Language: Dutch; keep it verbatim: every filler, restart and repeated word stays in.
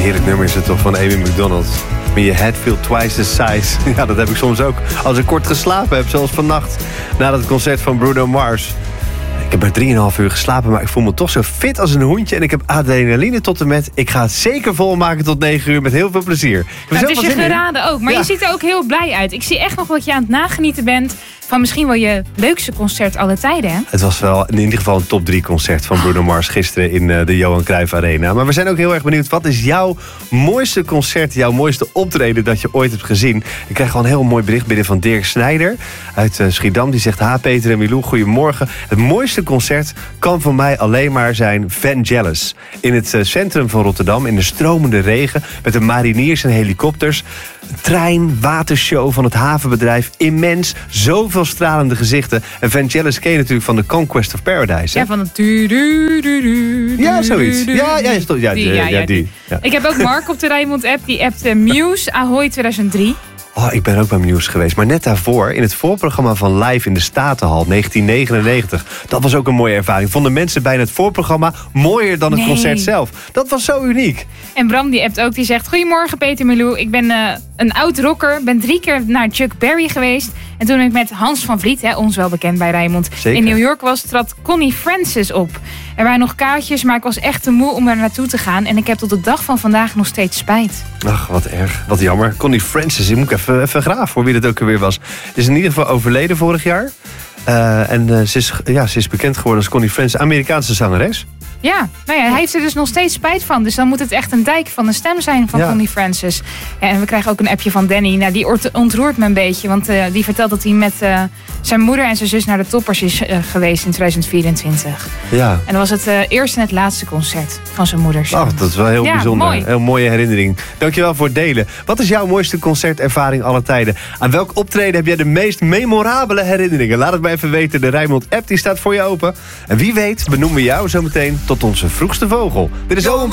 heerlijk nummer is het toch van Amy Macdonald. When your head feels twice the size. Ja, dat heb ik soms ook als ik kort geslapen heb. Zoals vannacht na het concert van Bruno Mars. Ik heb maar drieënhalf uur geslapen, maar ik voel me toch zo fit als een hoentje. En ik heb adrenaline tot en met. Ik ga het zeker volmaken tot negen uur met heel veel plezier. Nou, het is je geraden ook, maar ja. Je ziet er ook heel blij uit. Ik zie echt nog dat je aan het nagenieten bent van misschien wel je leukste concert aller tijden, hè? Het was wel in ieder geval een top drie concert van Bruno Mars gisteren in de Johan Cruijff Arena. Maar we zijn ook heel erg benieuwd, wat is jouw mooiste concert, jouw mooiste optreden dat je ooit hebt gezien? Ik krijg gewoon een heel mooi bericht binnen van Dirk Snijder uit uh, Schiedam. Die zegt, ha Peter en Milou, goedemorgen. Het mooiste concert kan voor mij alleen maar zijn Vangelis. In het uh, centrum van Rotterdam, in de stromende regen, met de mariniers en helikopters. Trein, watershow van het havenbedrijf. Immens, zoveel stralende gezichten. En Vangelis ken je natuurlijk van The Conquest of Paradise. Hè? Ja, van het... Du, du, du, du, ja, zoiets. Ja, ja, ja, ja, die, ja, ja, die. Ja. Ik heb ook Mark op de Rijnmond-app. Die appt uh, Muse, Ahoy tweeduizend drie. Oh, ik ben ook bij Muse geweest. Maar net daarvoor, in het voorprogramma van Live in de Statenhal negentien negenennegentig. Dat was ook een mooie ervaring. Vonden mensen bijna het voorprogramma mooier dan het nee. concert zelf. Dat was zo uniek. En Bram die appt ook, die zegt... Goedemorgen Peter Milou, ik ben uh, een oud rocker. Ben drie keer naar Chuck Berry geweest. En toen ik met Hans van Vliet, hè, ons wel bekend bij Rijnmond... Zeker. In New York was, trad Connie Francis op. Er waren nog kaartjes, maar ik was echt te moe om er naartoe te gaan. En ik heb tot de dag van vandaag nog steeds spijt. Ach, wat erg. Wat jammer. Connie Francis, ik moet even, even graven voor wie dat ook alweer was. Is in ieder geval overleden vorig jaar. Uh, en uh, ze, is, ja, ze is bekend geworden als Connie Francis, Amerikaanse zangeres. Ja, nou ja, hij heeft er dus nog steeds spijt van. Dus dan moet het echt een dijk van de stem zijn van ja. Connie Francis. En we krijgen ook een appje van Danny. Nou, die ontroert me een beetje. Want uh, die vertelt dat hij met uh, zijn moeder en zijn zus naar de Toppers is uh, geweest in tweeduizend vierentwintig. Ja. En dat was het uh, eerste en het laatste concert van zijn moeder. Ach, dat is wel heel ja, bijzonder. Mooi. Heel mooie herinnering. Dankjewel voor het delen. Wat is jouw mooiste concertervaring aller tijden? Aan welk optreden heb jij de meest memorabele herinneringen? Laat het mij even weten. De Rijnmond app die staat voor je open. En wie weet benoemen we jou zometeen tot onze vroegste vogel. Dit is Owen